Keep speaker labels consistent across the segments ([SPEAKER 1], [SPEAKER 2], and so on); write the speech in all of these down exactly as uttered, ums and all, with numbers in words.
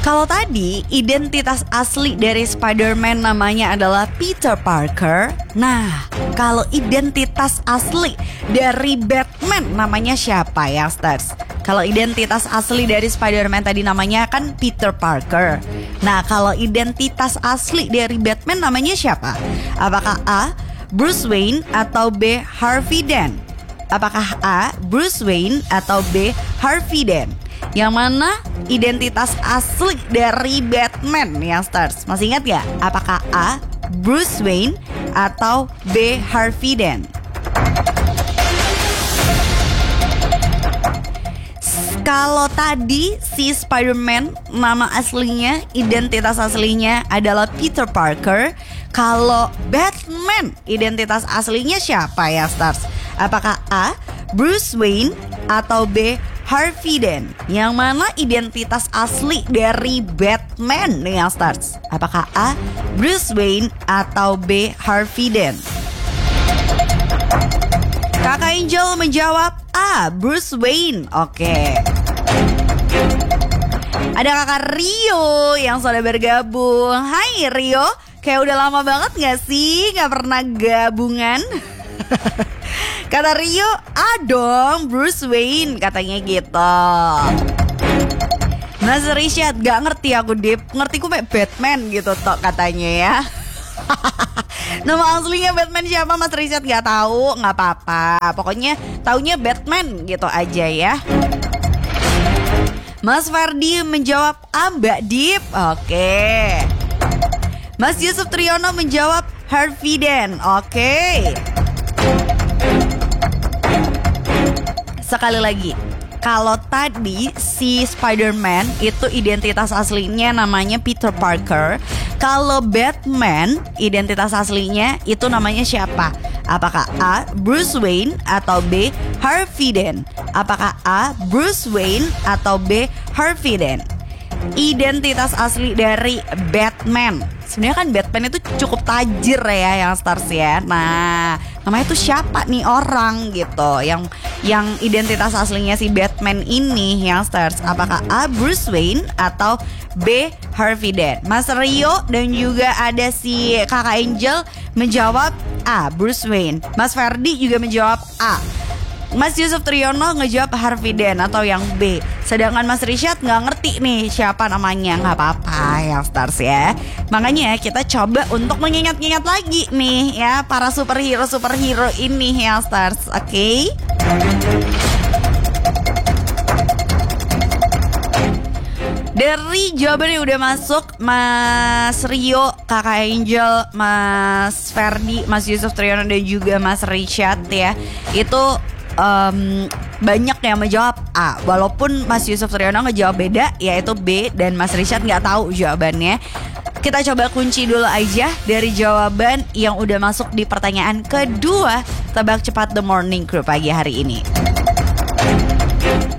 [SPEAKER 1] Kalau tadi identitas asli dari Spider-Man namanya adalah Peter Parker. Nah, kalau identitas asli dari Batman namanya siapa ya, Stars? Kalau identitas asli dari Spider-Man tadi namanya kan Peter Parker. Nah, kalau identitas asli dari Batman namanya siapa? Apakah A. Bruce Wayne atau B. Harvey Dent? Apakah A. Bruce Wayne atau B. Harvey Dent? Yang mana identitas asli dari Batman yang Stars? Masih ingat gak? Apakah A. Bruce Wayne atau B. Harvey Dent? Kalau tadi si Spider-Man nama aslinya, identitas aslinya adalah Peter Parker. Kalau Batman identitas aslinya siapa ya, Stars? Apakah A. Bruce Wayne atau B. Harvey Dent? Yang mana identitas asli dari Batman yang Stars? Apakah A. Bruce Wayne atau B. Harvey Dent? Kakak Angel menjawab A. Bruce Wayne. Oke. Ada kakak Rio yang sudah bergabung. Hai Rio, kayak udah lama banget gak sih gak pernah gabungan? Kata Rio, ah dong Bruce Wayne katanya gitu. Mas Rishad, gak ngerti aku Dip. Ngerti ku Batman gitu tok katanya ya. Nama aslinya Batman siapa Mas Rishad gak tahu, gak apa-apa. Pokoknya taunya Batman gitu aja ya. Mas Fardi menjawab A, Mbak Dip. Oke. Mas Yusuf Triyono menjawab Harvey Dent. Oke. Sekali lagi, kalau tadi si Spider-Man itu identitas aslinya namanya Peter Parker. Kalau Batman identitas aslinya itu namanya siapa? Apakah A. Bruce Wayne atau B. Harvey Dent? Apakah A. Bruce Wayne atau B. Harvey Dent? Identitas asli dari Batman. Sebenarnya kan Batman itu cukup tajir ya yang Stars ya. Nah, namanya itu siapa nih orang gitu yang yang identitas aslinya si Batman ini yang Stars? Apakah A. Bruce Wayne atau B. Harvey Dent? Mas Rio dan juga ada si kakak Angel menjawab A. Bruce Wayne. Mas Ferdi juga menjawab A. Mas Yusuf Triyono ngejawab Harvey Dent atau yang B. Sedangkan Mas Rishad gak ngerti nih siapa namanya. Gak apa-apa yang Stars ya. Makanya kita coba untuk mengingat-ingat lagi nih ya para superhero-superhero ini yang Stars. Oke okay? Dari jawaban yang udah masuk, Mas Rio, Kakak Angel, Mas Ferdi, Mas Yusuf Triyono dan juga Mas Rishad ya, itu um, banyak yang menjawab A. Walaupun Mas Yusuf Triyono ngejawab beda, yaitu B, dan Mas Rishad nggak tahu jawabannya. Kita coba kunci dulu aja dari jawaban yang udah masuk di pertanyaan kedua tebak cepat The Morning Crew pagi hari ini.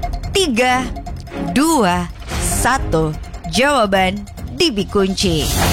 [SPEAKER 1] Tiga, dua, satu, jawaban dikunci.